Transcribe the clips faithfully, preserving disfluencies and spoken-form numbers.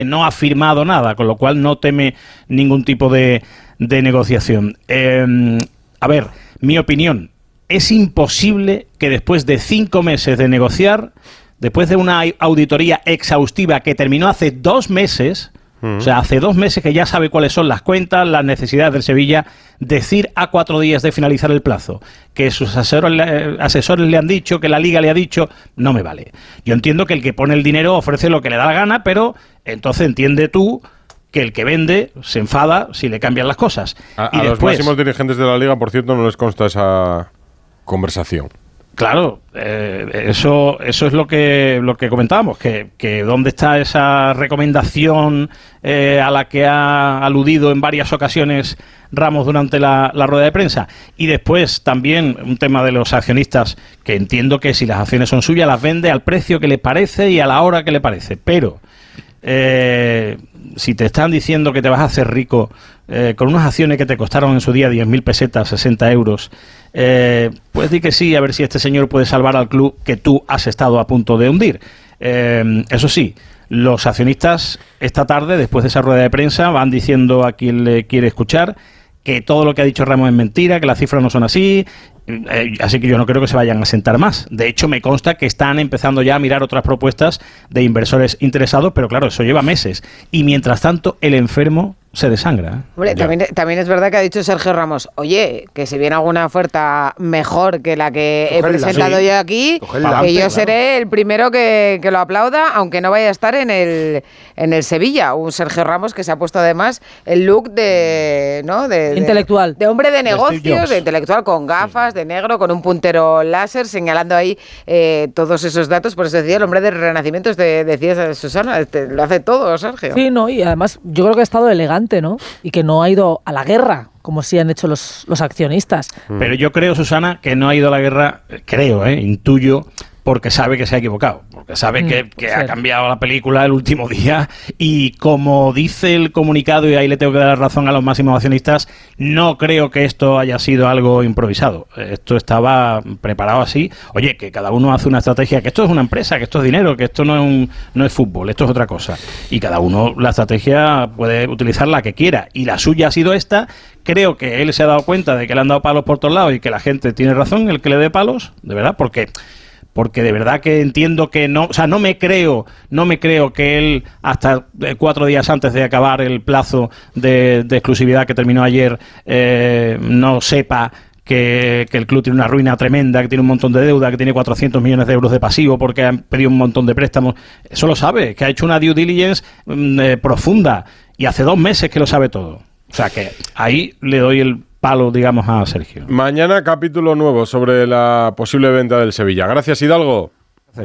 no ha firmado nada, con lo cual no teme ningún tipo de, de negociación. Eh, a ver, mi opinión, es imposible que después de cinco meses de negociar, después de una auditoría exhaustiva que terminó hace dos meses, mm. o sea, hace dos meses que ya sabe cuáles son las cuentas, las necesidades del Sevilla, decir a cuatro días de finalizar el plazo, que sus asesores, asesores le han dicho, que la Liga le ha dicho, no me vale. Yo entiendo que el que pone el dinero ofrece lo que le da la gana, pero entonces entiende tú que el que vende se enfada si le cambian las cosas. A, y a después, los máximos dirigentes de la Liga, por cierto, no les consta esa conversación. Claro, eh, eso eso es lo que lo que comentábamos, que, que dónde está esa recomendación eh, a la que ha aludido en varias ocasiones Ramos durante la, la rueda de prensa. Y después también un tema de los accionistas, que entiendo que si las acciones son suyas, las vende al precio que le parece y a la hora que le parece. Pero eh, si te están diciendo que te vas a hacer rico eh, con unas acciones que te costaron en su día diez mil pesetas, sesenta euros, Eh, pues di que sí, a ver si este señor puede salvar al club que tú has estado a punto de hundir. Eh, eso sí, los accionistas esta tarde, después de esa rueda de prensa, van diciendo a quien le quiere escuchar que todo lo que ha dicho Ramos es mentira, que las cifras no son así, eh, así que yo no creo que se vayan a sentar más. De hecho, me consta que están empezando ya a mirar otras propuestas de inversores interesados, pero claro, eso lleva meses. Y mientras tanto, el enfermo se desangra. Hombre, también, también es verdad que ha dicho Sergio Ramos, oye, que si viene alguna oferta mejor que la que Cogerla, he presentado sí. yo aquí, Cogerla, que yo claro. seré el primero que, que lo aplauda, aunque no vaya a estar en el en el Sevilla. Un Sergio Ramos que se ha puesto además el look de, ¿no? de, de intelectual. De hombre de negocios, de intelectual, con gafas, sí. de negro, con un puntero láser, señalando ahí eh, todos esos datos. Por eso decía, el hombre del renacimiento, este, decía Susana, este, lo hace todo, Sergio. Sí, no, y además yo creo que ha estado elegante, ¿no? Y que no ha ido a la guerra, como sí han hecho los, los accionistas. Pero yo creo, Susana, que no ha ido a la guerra, creo, ¿eh? intuyo, porque sabe que se ha equivocado, porque sabe mm, que, que ha cambiado la película el último día y como dice el comunicado, y ahí le tengo que dar la razón a los máximos accionistas, no creo que esto haya sido algo improvisado. Esto estaba preparado así. Oye, que cada uno hace una estrategia, que esto es una empresa, que esto es dinero, que esto no es un no es fútbol, esto es otra cosa. Y cada uno la estrategia puede utilizar la que quiera. Y la suya ha sido esta. Creo que él se ha dado cuenta de que le han dado palos por todos lados y que la gente tiene razón, el que le dé palos, de verdad, porque... porque de verdad que entiendo que no, o sea, no me creo, no me creo que él hasta cuatro días antes de acabar el plazo de, de exclusividad que terminó ayer eh, no sepa que, que el club tiene una ruina tremenda, que tiene un montón de deuda, que tiene cuatrocientos millones de euros de pasivo porque han pedido un montón de préstamos. Eso lo sabe, que ha hecho una due diligence eh, profunda y hace dos meses que lo sabe todo. O sea que ahí le doy el palo, digamos, a Sergio. Mañana capítulo nuevo sobre la posible venta del Sevilla. Gracias, Hidalgo. Sí.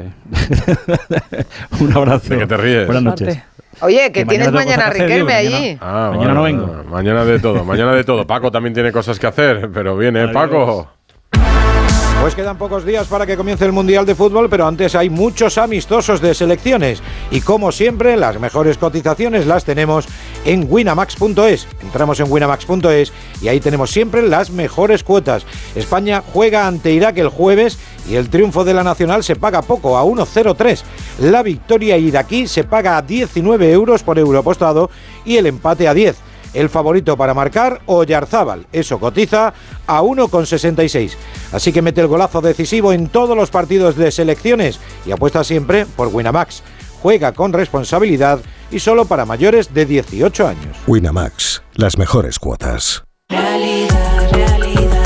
Un abrazo. ¿De qué te ríes? Buenas noches. Oye, que, que tienes mañana a Riquelme allí. Ah, mañana bueno, no vengo. Mañana de todo, mañana de todo. Paco también tiene cosas que hacer, pero viene, Adiós. Paco. Pues quedan pocos días para que comience el Mundial de Fútbol, pero antes hay muchos amistosos de selecciones. Y como siempre, las mejores cotizaciones las tenemos en winamax punto es. Entramos en winamax punto es y ahí tenemos siempre las mejores cuotas. España juega ante Irak el jueves y el triunfo de la Nacional se paga poco, a uno coma cero tres. La victoria iraquí se paga a diecinueve euros por euro apostado y el empate a diez. El favorito para marcar, Oyarzábal. Eso cotiza a uno coma sesenta y seis. Así que mete el golazo decisivo en todos los partidos de selecciones y apuesta siempre por Winamax. Juega con responsabilidad y solo para mayores de dieciocho años. Winamax, las mejores cuotas. Realidad, realidad.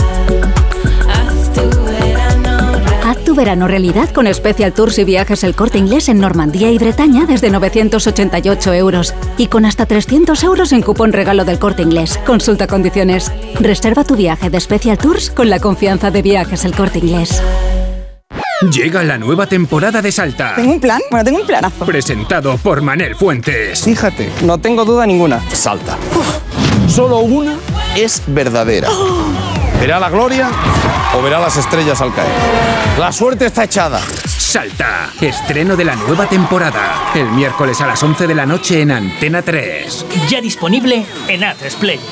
Haz tu verano, realidad. Haz tu verano realidad con Special Tours y Viajes El Corte Inglés en Normandía y Bretaña desde novecientos ochenta y ocho euros y con hasta trescientos euros en cupón regalo del Corte Inglés. Consulta condiciones. Reserva tu viaje de Special Tours con la confianza de Viajes El Corte Inglés. Llega la nueva temporada de Salta. ¿Tengo un plan? Bueno, tengo un planazo. Presentado por Manel Fuentes. Fíjate, no tengo duda ninguna. Salta. Uf. Solo una es verdadera. Oh. ¿Verá la gloria o verá las estrellas al caer? La suerte está echada. Salta. Estreno de la nueva temporada. El miércoles a las once de la noche en Antena tres. Ya disponible en A tres Play.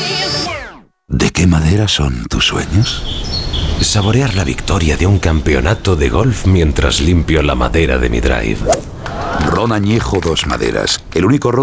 ¿De qué madera son tus sueños? Saborear la victoria de un campeonato de golf mientras limpio la madera de mi drive. Ron Añejo Dos Maderas. El único ron